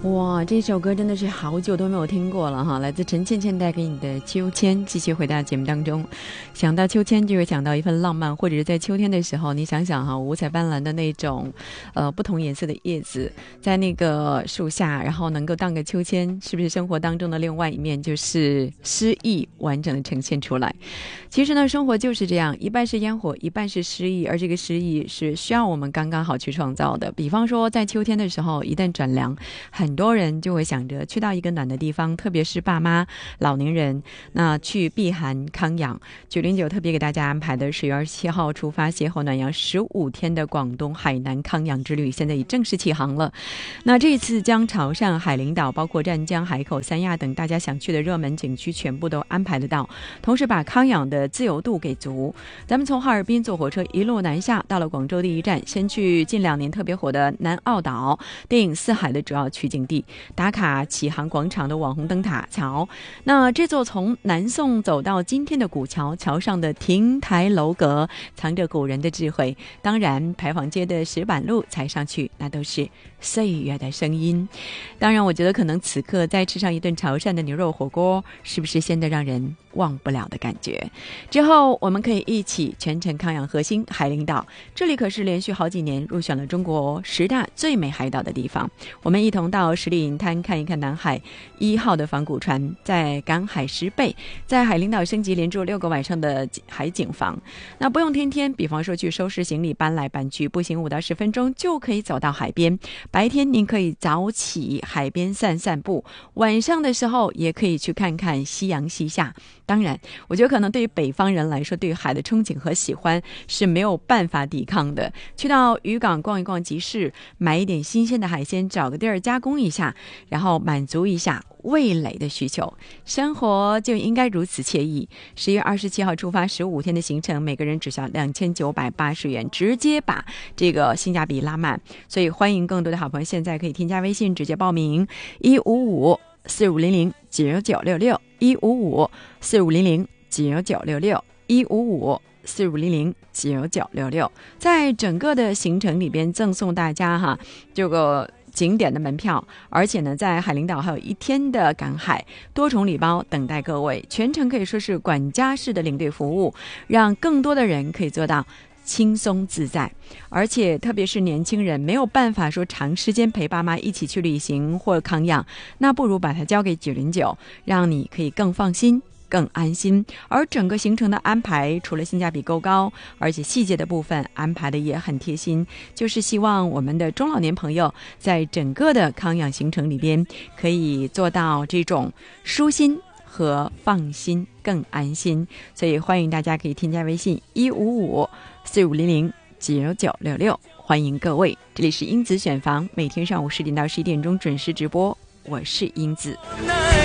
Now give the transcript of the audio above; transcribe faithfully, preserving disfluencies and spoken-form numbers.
哇，这首歌真的是好久都没有听过了哈，来自陈倩倩带给你的《秋千》。继续回到节目当中，想到秋千就会想到一份浪漫，或者是在秋天的时候，你想想哈，五彩斑斓的那种呃不同颜色的叶子在那个树下，然后能够荡个秋千，是不是生活当中的另外一面就是诗意完整的呈现出来。其实呢，生活就是这样，一半是烟火，一半是诗意，而这个诗意是需要我们刚刚好去创造的。比方说在秋天的时候，一旦转凉，很多人就会想着去到一个暖的地方，特别是爸妈老年人，那去避寒康养。九零九特别给大家安排的十月二十七号出发，邂逅暖阳十五天的广东海南康养之旅，现在已正式起航了。那这次将潮汕、海陵岛，包括湛江、海口、三亚等大家想去的热门景区全部都安排得到，同时把康养的自由度给足。咱们从哈尔滨坐火车一路南下，到了广州第一站，先去近两年特别火的南澳岛，电影《四海》的主要取景地，打卡启航广场的网红灯塔桥。那这座从南宋走到今天的古桥，桥上的亭台楼阁藏着古人的智慧，当然牌坊街的石板路踩上去，那都是岁月的声音。当然我觉得可能此刻再吃上一顿潮汕的牛肉火锅，是不是鲜得让人忘不了的感觉。之后我们可以一起全程康养核心海陵岛，这里可是连续好几年入选了中国十大最美海岛的地方。我们一同到十里银滩看一看南海一号的仿古船，在赶海十倍，在海陵岛升级连住六个晚上的海景房。那不用天天，比方说去收拾行李搬来搬去，步行五到十分钟就可以走到海边。白天您可以早起海边散散步，晚上的时候也可以去看看夕阳西下。当然我觉得可能对于北方人来说，对于海的憧憬和喜欢是没有办法抵抗的。去到渔港逛一逛集市，买一点新鲜的海鲜，找个地儿加工一下，然后满足一下味蕾的需求，生活就应该如此惬意。十月二十七号出发，十五天的行程，每个人只需要两千九百八十元，直接把这个性价比拉满。所以欢迎更多的好朋友现在可以添加微信直接报名一五五四五零零九九六六一五五四五零零九九六六一五五四五零零九九六六，在整个的行程里边赠送大家哈这个景点的门票，而且呢在海陵岛还有一天的赶海，多重礼包等待各位，全程可以说是管家式的领队服务，让更多的人可以做到轻松自在。而且特别是年轻人没有办法说长时间陪爸妈一起去旅行或者康养，那不如把它交给九零九，让你可以更放心更安心。而整个行程的安排除了性价比够高，而且细节的部分安排的也很贴心，就是希望我们的中老年朋友在整个的康养行程里边可以做到这种舒心和放心更安心。所以欢迎大家可以添加微信一五五四五零零九九六六，欢迎各位。这里是英子选房，每天上午十点到十一点钟准时直播，我是英子。